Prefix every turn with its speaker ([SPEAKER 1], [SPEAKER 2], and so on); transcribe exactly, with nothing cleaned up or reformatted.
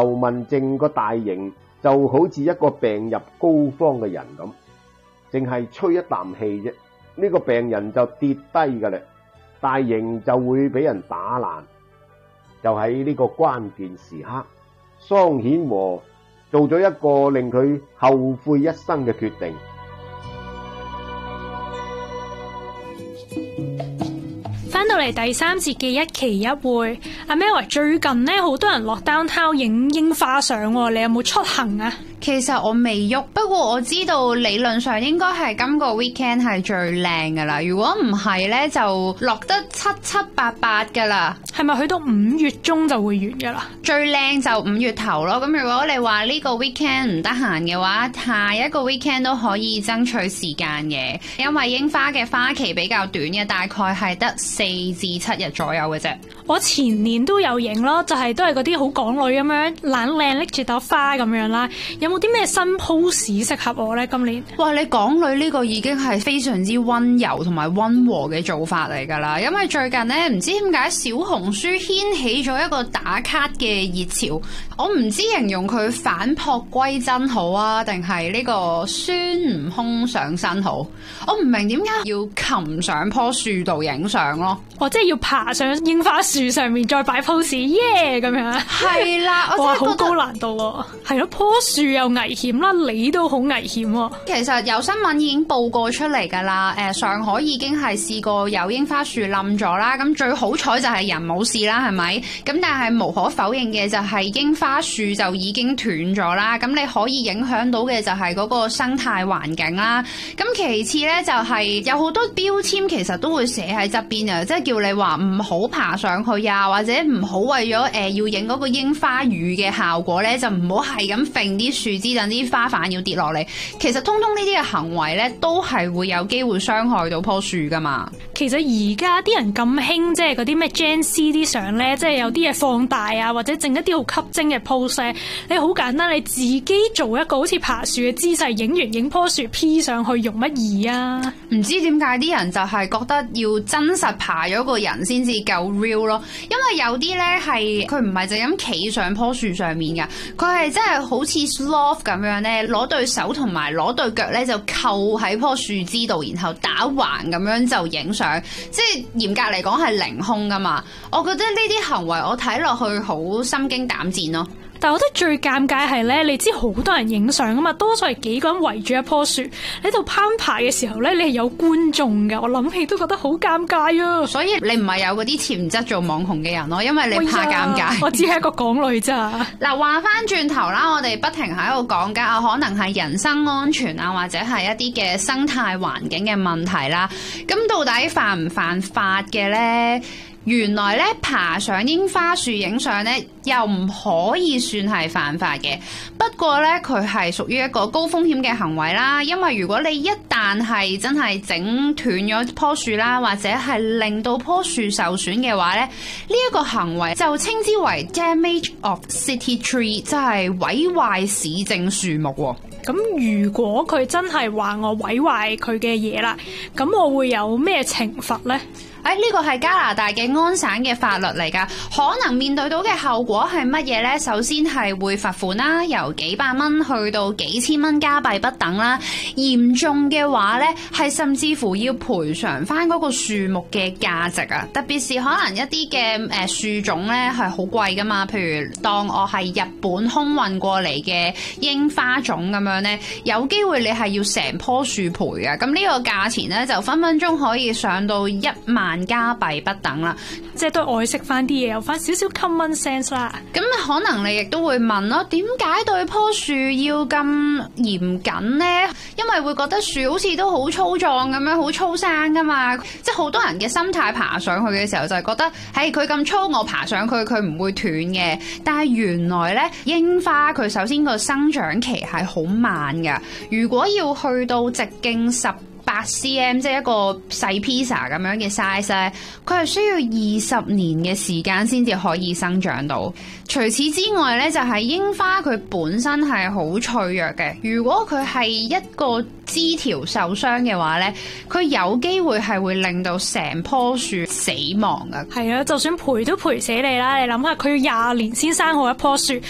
[SPEAKER 1] 劉文靜個大營就好似一個病入膏肓嘅人咁，淨係吹一啖氣啫，呢個病人就跌低㗎啦，大營就會俾人打爛。就喺呢個關鍵時刻，桑顯和做咗一個令佢後悔一生嘅決定。
[SPEAKER 2] 翻到嚟第三節嘅一期一會，阿 Mel 最近呢好多人落 downtown 影櫻花相喎，你有冇出行啊？
[SPEAKER 3] 其實我未喐，不過我知道理論上應該係今個 weekend 係最靚噶啦。如果唔係呢，就落得七七八八噶啦。
[SPEAKER 2] 係咪去到五月中就會完噶啦？
[SPEAKER 3] 最靚就五月頭咯。咁如果你話呢個 weekend 唔得閒嘅話，下一個 weekend 都可以爭取時間嘅，因為櫻花嘅花期比較短嘅，大概係得四至七日左右嘅啫。
[SPEAKER 2] 我前年都有影咯，就係、是、都係嗰啲好港女咁樣懶靚拎住朵花咁樣啦。有冇啲咩新 pose 適合我呢？今年
[SPEAKER 3] 哇，你港女呢個已經係非常之溫柔同埋溫和嘅做法嚟㗎啦。因為最近呢，唔知點解小紅書掀起咗一個打卡嘅熱潮，我唔知形容佢反璞歸真好啊，定係呢個孫悟空上身好？我唔明點解要擒上棵樹度影相咯。
[SPEAKER 2] 或者要爬上櫻花樹上面再擺 pose， 耶咁樣。
[SPEAKER 3] 係啦，我
[SPEAKER 2] 哇，好高難度喎。係咯，棵樹又危險啦，你都好危險喎。
[SPEAKER 3] 其實有新聞已經報過出嚟㗎啦。誒，上海已經係試過有櫻花樹冧咗啦。咁最好彩就係人冇事啦，係咪？咁但係無可否認嘅就係櫻花樹就已經斷咗啦。咁你可以影響到嘅就係嗰個生態環境啦。咁其次呢，就係有好多標籤其實都會寫喺側邊啊，即係叫你話唔好爬上去啊，或者唔好為咗誒、呃、要影嗰個櫻花雨嘅效果咧，就唔好係咁揈啲樹枝等啲花瓣要跌落嚟。其實通通呢啲嘅行為咧，都係會有機會傷害到棵樹噶嘛。
[SPEAKER 2] 其實而家啲人咁興，即係嗰啲咩 Gen Z 啲相咧，即係有啲嘢放大啊，或者整一啲好吸睛嘅 pose， 你好簡單，你自己做一個好似爬樹嘅姿勢，影完影棵樹 P 上去，容乜易啊？
[SPEAKER 3] 唔知點解啲人就係覺得要真實爬咗個人先至夠 real 咯，因為有啲咧係佢唔係就咁企上棵樹上面噶，佢係真係好似 sloth 咁樣咧，攞對手同埋攞對腳咧就扣喺棵樹枝度，然後打橫咁樣就影相，即係嚴格嚟講係凌空噶嘛。我覺得呢啲行為我睇落去好心驚膽戰咯。
[SPEAKER 2] 但係我覺得最尷尬係咧，你知好多人影相噶嘛，多數係幾個人圍住一棵樹，你度攀爬嘅時候咧，你係有觀眾㗎，我諗起都覺得好尷尬啊！
[SPEAKER 3] 所以你唔係有嗰啲潛質做網紅嘅人咯，因為你怕尷尬。
[SPEAKER 2] 我只係一個港女咋。
[SPEAKER 3] 嗱，話翻轉頭啦，我哋不停喺度講緊啊，可能係人身安全啊，或者係一啲嘅生態環境嘅問題啦。咁到底犯唔犯法嘅咧？原來咧爬上櫻花樹影相咧，又唔可以算係犯法嘅。不過咧，佢係屬於一個高風險嘅行為啦。因為如果你一旦係真係整斷咗棵樹啦，或者係令到棵樹受損嘅話咧，呢、這、一個行為就稱之為 damage of city tree， 即係毀壞市政樹木喎。
[SPEAKER 2] 咁如果佢真係話我毀壞佢嘅嘢啦，咁我會有咩懲罰呢？
[SPEAKER 3] 誒、哎，呢個係加拿大嘅安省嘅法律嚟㗎，可能面對到嘅後果係乜嘢呢？首先係會罰款啦，由幾百蚊去到幾千蚊加幣不等啦。嚴重嘅話呢，係甚至乎要賠償翻嗰個樹木嘅價值啊！特別是可能一啲嘅誒樹種呢係好貴㗎嘛，譬如當我係日本空運過嚟嘅櫻花種咁樣呢，有機會你係要成棵樹賠啊！咁呢個價錢呢，就分分鐘可以上到一萬加幣不等啦，
[SPEAKER 2] 即係都愛惜翻啲嘢，有翻少少 common sense 啦。
[SPEAKER 3] 咁可能你亦都會問咯，點解對棵樹要咁嚴謹呢？因為會覺得樹好似都好粗壯咁樣，好粗生噶嘛。即係好多人嘅心態爬上去嘅時候就係覺得，係佢咁粗，我爬上去佢唔會斷嘅。但係原來呢，櫻花佢首先個生長期係好慢噶，如果要去到直徑十八 cm 即係一個細 pizza 咁樣嘅 size 咧，佢係需要二十年嘅時間先至可以生長到。除此之外咧，就係櫻花佢本身係好脆弱嘅，如果佢係一個枝條受傷嘅話咧，佢有機會係會令到成棵樹死亡㗎。
[SPEAKER 2] 係啊，就算賠都賠死你啦！你諗下，佢要廿年先生好一棵樹。